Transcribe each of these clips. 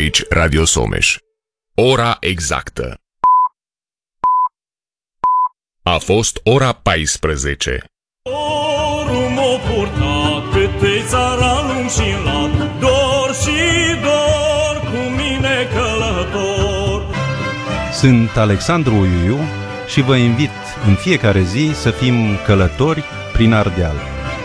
Aici Radio Someș. Ora exactă. A fost ora 14. Dorul m-a purtat pe țara lung și lat, dor și dor cu mine călător. Sunt Alexandru Iuiu și vă invit în fiecare zi să fim călători prin Ardeal.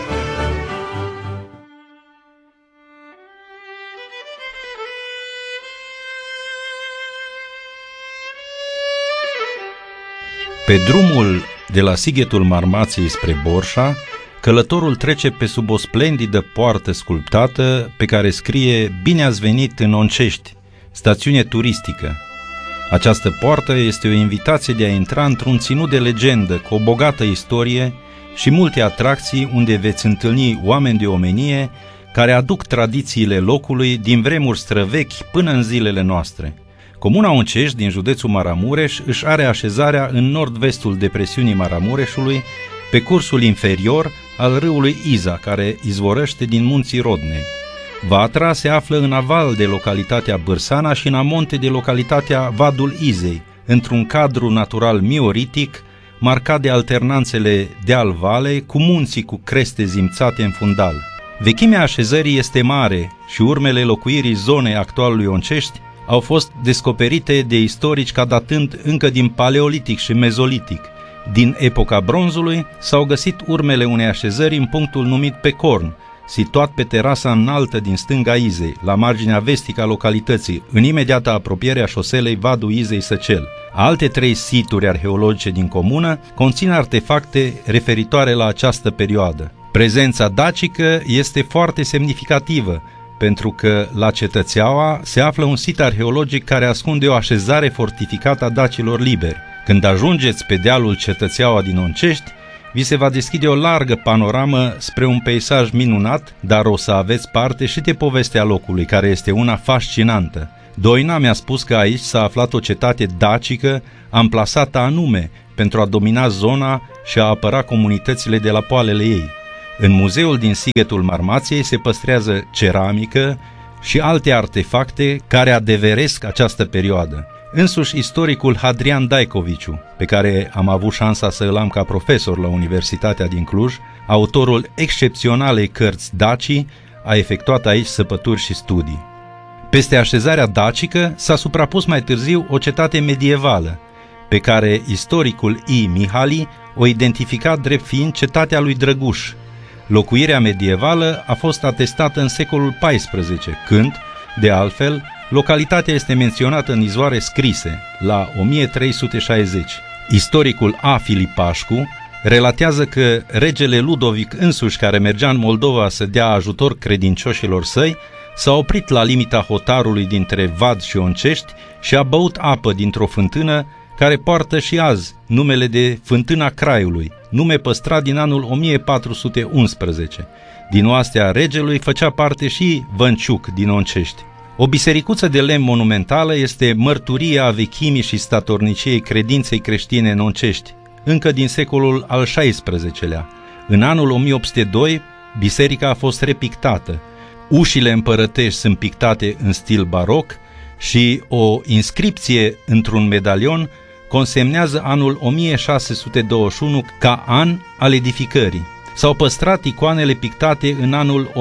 Pe drumul de la Sighetul Marmației spre Borșa, călătorul trece pe sub o splendidă poartă sculptată pe care scrie "Bine ați venit în Oncești, stațiune turistică". Această poartă este o invitație de a intra într-un ținut de legendă cu o bogată istorie și multe atracții unde veți întâlni oameni de omenie care aduc tradițiile locului din vremuri străvechi până în zilele noastre. Comuna Oncești din județul Maramureș își are așezarea în nord-vestul depresiunii Maramureșului, pe cursul inferior al râului Iza, care izvorăște din munții Rodnei. Vatra se află în aval de localitatea Bârsana și în amonte de localitatea Vadul Izei, într-un cadru natural mioritic, marcat de alternanțele deal-vale, cu munții cu creste zimțate în fundal. Vechimea așezării este mare și urmele locuirii zonei actualului Oncești au fost descoperite de istorici ca datând încă din Paleolitic și Mezolitic. Din epoca bronzului s-au găsit urmele unei așezări în punctul numit Pecorn, situat pe terasa înaltă din stânga Izei, la marginea vestică a localității, în imediată apropiere a șoselei Vadul Izei-Săcel. Alte 3 situri arheologice din comună conțin artefacte referitoare la această perioadă. Prezența dacică este foarte semnificativă, pentru că la Cetățeaua se află un sit arheologic care ascunde o așezare fortificată a dacilor liberi. Când ajungeți pe dealul Cetățeaua din Oncești, vi se va deschide o largă panoramă spre un peisaj minunat, dar o să aveți parte și de povestea locului, care este una fascinantă. Doina mi-a spus că aici s-a aflat o cetate dacică, amplasată anume pentru a domina zona și a apăra comunitățile de la poalele ei. În muzeul din Sighetul Marmației se păstrează ceramică și alte artefacte care adeveresc această perioadă. Însuși istoricul Hadrian Daicoviciu, pe care am avut șansa să îl am ca profesor la Universitatea din Cluj, autorul excepționalei cărți Dacii, a efectuat aici săpături și studii. Peste așezarea dacică s-a suprapus mai târziu o cetate medievală, pe care istoricul I. Mihali o identifica drept fiind cetatea lui Drăguș. Locuirea medievală a fost atestată în secolul XIV, când, de altfel, localitatea este menționată în izvoare scrise, la 1360. Istoricul A. Filipașcu relatează că regele Ludovic însuși, care mergea în Moldova să dea ajutor credincioșilor săi, s-a oprit la limita hotarului dintre Vad și Oncești și a băut apă dintr-o fântână care poartă și azi numele de Fântâna Craiului, nume păstrat din anul 1411. Din oastea regelui făcea parte și Vănciuc din Oncești. O bisericuță de lemn monumentală este mărturia a vechimii și statorniciei credinței creștine în Oncești, încă din secolul al XVI-lea. În anul 1802, biserica a fost repictată. Ușile împărătești sunt pictate în stil baroc și o inscripție într-un medalion consemnează anul 1621 ca an al edificării. S-au păstrat icoanele pictate în anul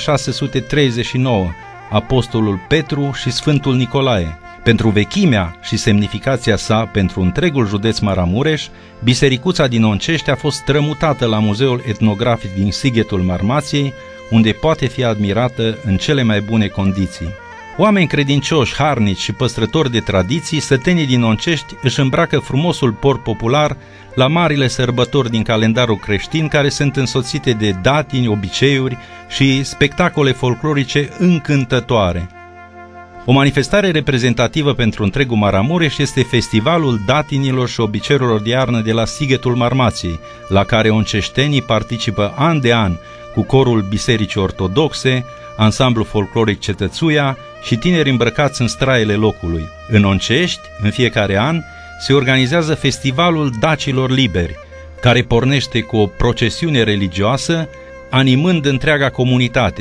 1639, Apostolul Petru și Sfântul Nicolae. Pentru vechimea și semnificația sa pentru întregul județ Maramureș, bisericuța din Oncești a fost strămutată la Muzeul Etnografic din Sighetul Marmației, unde poate fi admirată în cele mai bune condiții. Oameni credincioși, harnici și păstrători de tradiții, sătenii din Oncești își îmbracă frumosul port popular la marile sărbători din calendarul creștin, care sunt însoțite de datini, obiceiuri și spectacole folclorice încântătoare. O manifestare reprezentativă pentru întregul Maramureș este Festivalul Datinilor și Obiceiurilor de Iarnă de la Sighetul Marmației, la care onceștenii participă an de an cu corul Bisericii Ortodoxe, ansamblu folcloric Cetățuia și tineri îmbrăcați în straiele locului. În Oncești, în fiecare an, se organizează Festivalul Dacilor Liberi, care pornește cu o procesiune religioasă, animând întreaga comunitate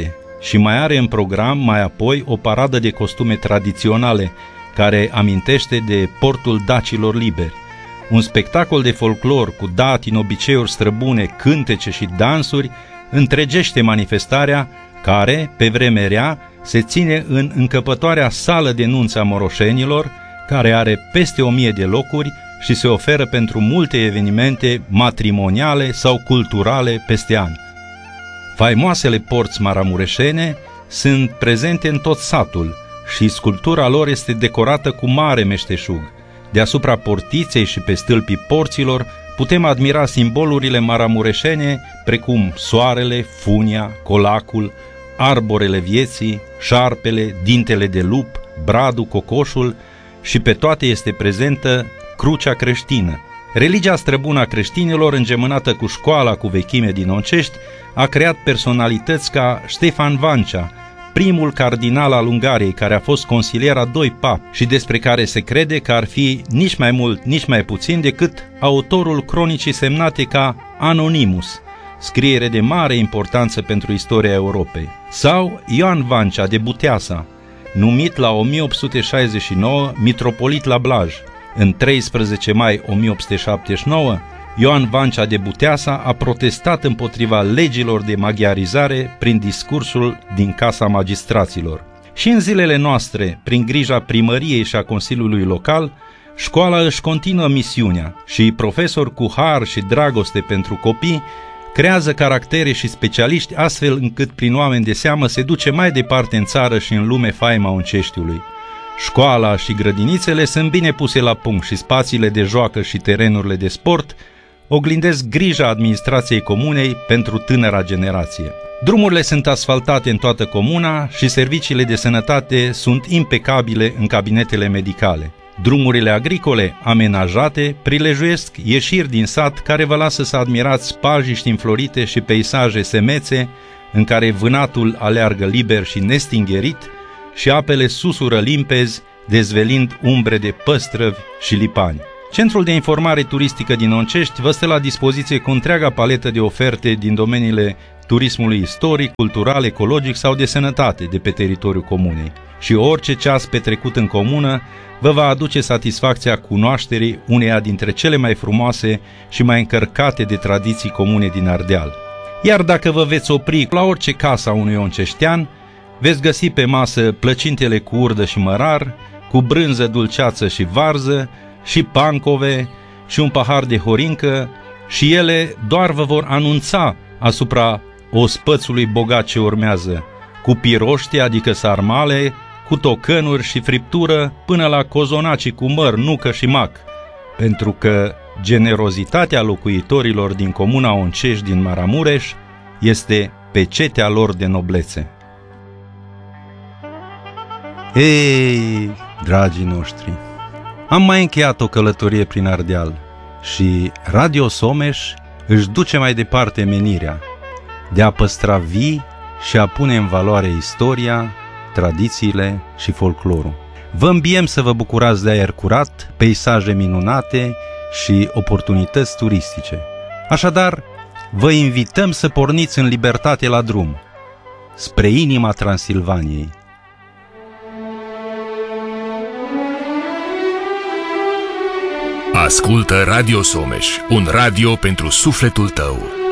și mai are în program mai apoi o paradă de costume tradiționale, care amintește de portul dacilor liberi. Un spectacol de folclor cu datini, obiceiuri străbune, cântece și dansuri întregește manifestarea care, pe vreme rea, se ține în încăpătoarea sală de nunți a moroșenilor, care are peste 1000 de locuri și se oferă pentru multe evenimente matrimoniale sau culturale peste an. Faimoasele porți maramureșene sunt prezente în tot satul și sculptura lor este decorată cu mare meșteșug. Deasupra portiței și pe stâlpii porților putem admira simbolurile maramureșene precum soarele, funia, colacul, arborele vieții, șarpele, dintele de lup, bradul, cocoșul și pe toate este prezentă crucea creștină. Religia străbună a creștinilor, îngemânată cu școala cu vechime din Oncești, a creat personalități ca Ștefan Vancea, primul cardinal al Ungariei, care a fost consilier a 2 papi și despre care se crede că ar fi nici mai mult, nici mai puțin decât autorul cronicii semnate ca Anonimus, scriere de mare importanță pentru istoria Europei. Sau Ioan Vancea de Buteasa, numit la 1869 mitropolit la Blaj. În 13 mai 1879, Ioan Vancea de Buteasa a protestat împotriva legilor de maghiarizare prin discursul din Casa Magistraților. Și în zilele noastre, prin grija primăriei și a Consiliului Local, școala își continuă misiunea și profesori cu har și dragoste pentru copii creează caractere și specialiști astfel încât prin oameni de seamă se duce mai departe în țară și în lume faima Onceștiului. Școala și grădinițele sunt bine puse la punct și spațiile de joacă și terenurile de sport oglindesc grija administrației comunei pentru tânăra generație. Drumurile sunt asfaltate în toată comuna și serviciile de sănătate sunt impecabile în cabinetele medicale. Drumurile agricole amenajate prilejuiesc ieșiri din sat care vă lasă să admirați pajiști înflorite și peisaje semețe în care vânatul aleargă liber și nestingherit și apele susură limpezi, dezvelind umbre de păstrăvi și lipani. Centrul de informare turistică din Oncești vă stă la dispoziție cu întreaga paletă de oferte din domeniile turismului istoric, cultural, ecologic sau de sănătate de pe teritoriul comunei. Și orice ceas petrecut în comună vă va aduce satisfacția cunoașterii uneia dintre cele mai frumoase și mai încărcate de tradiții comune din Ardeal. Iar dacă vă veți opri la orice casă a unui onceștean, veți găsi pe masă plăcintele cu urdă și mărar, cu brânză, dulceață și varză, și pancove, și un pahar de horincă, și ele doar vă vor anunța asupra ospățului bogat ce urmează, cu piroște, adică sarmale, cu tocănuri și friptură, până la cozonacii cu măr, nucă și mac, pentru că generozitatea locuitorilor din comuna Oncești din Maramureș este pecetea lor de noblețe. Ei, dragii noștri, am mai încheiat o călătorie prin Ardeal și Radio Someș își duce mai departe menirea de a păstra vii și a pune în valoare istoria, tradițiile și folclorul. Vă îmbiem să vă bucurați de aer curat, peisaje minunate și oportunități turistice. Așadar, vă invităm să porniți în libertate la drum, spre inima Transilvaniei. Ascultă Radio Someș, un radio pentru sufletul tău.